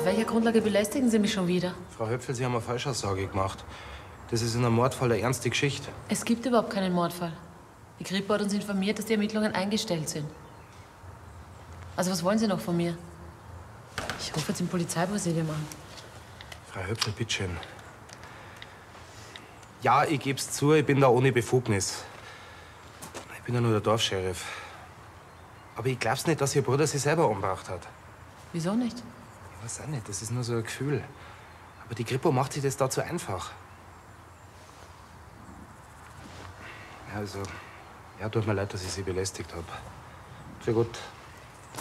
Auf welcher Grundlage belästigen Sie mich schon wieder? Frau Höpfel, Sie haben eine Falschaussage gemacht. Das ist in einem Mordfall eine ernste Geschichte. Es gibt überhaupt keinen Mordfall. Die Kripo hat uns informiert, dass die Ermittlungen eingestellt sind. Also was wollen Sie noch von mir? Ich rufe jetzt im Polizeipräsidium an. Frau Höpfel, bitteschön. Ja, ich geb's zu, ich bin da ohne Befugnis. Ich bin ja nur der Dorfscheriff. Aber ich glaub's nicht, dass Ihr Bruder sich selber umgebracht hat. Wieso nicht? Ich weiß auch nicht, das ist nur so ein Gefühl. Aber die Kripo macht sich das da zu einfach. Ja, also, ja, tut mir leid, dass ich Sie belästigt habe. Sehr gut.